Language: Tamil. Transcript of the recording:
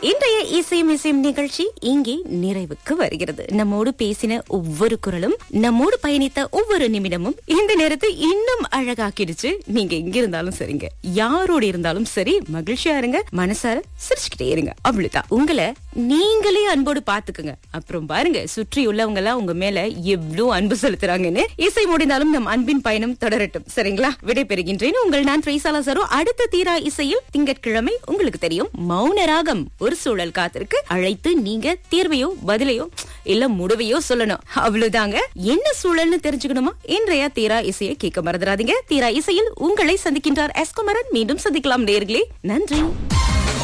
இன்றைய இசையும் நிகழ்ச்சி இங்கே நிறைவுக்கு வருகிறது. நம்மோடு பேசின ஒவ்வொரு குரலும், நம்மோடு பயணித்த ஒவ்வொரு நிமிடமும் இந்த நேரத்தை இன்னும் அழகாக்கிடுச்சு. நீங்க எங்க இருந்தாலும் சரிங்க, யாரோடு இருந்தாலும் சரி, மகிழ்ச்சியா இருங்க, மனசார சிரிச்சுக்கிட்டே இருங்க. அவ்வளவுதான். உங்களை நீங்களே அன்போடு பாத்துக்குங்க. அப்புறம் பாருங்க, சுற்றி உள்ளவங்க எல்லாம் உங்க மேல எவ்வளவு அன்பு செலுத்துறாங்கன்னு. இசை முடிந்தாலும் நம் அன்பின் பயணம் தொடரட்டும். சரிங்களா? விடை பெறுகின்றேன். உங்கள் நான் ட்ரைசாலா சரோ. அடுத்த தீரா இசையில் திங்கட்கிழமை உங்களுக்கு தெரியும், மௌன ராகம் ஒரு சூழல் காத்திருக்கு. அழைத்து நீங்க தீர்வையோ பதிலையோ இல்ல முடிவையோ சொல்லணும். அவ்வளவுதாங்க. என்ன சூழல்னு தெரிஞ்சுக்கணுமா? இன்றைய தீரா இசையை கேட்க மறந்துடாதீங்க. தீரா இசையில் உங்களை சந்திக்கின்றார் எஸ் குமரன். மீண்டும் சந்திக்கலாம் நேயர்களே. நன்றி.